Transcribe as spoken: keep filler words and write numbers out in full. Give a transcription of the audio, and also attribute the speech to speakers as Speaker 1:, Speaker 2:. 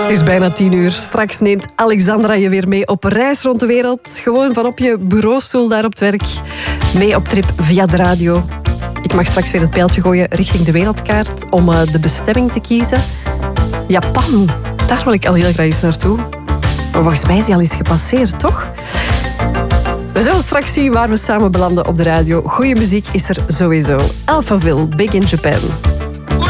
Speaker 1: Het is bijna tien uur. Straks neemt Alexandra je weer mee op reis rond de wereld. Gewoon van op je bureaustoel daar op het werk. Mee op trip via de radio. Ik mag straks weer het pijltje gooien richting de wereldkaart om uh, de bestemming te kiezen. Japan, daar wil ik al heel graag eens naartoe. Maar volgens mij is die al eens gepasseerd, toch? We zullen straks zien waar we samen belanden op de radio. Goeie muziek is er sowieso. Alphaville, Big in Japan.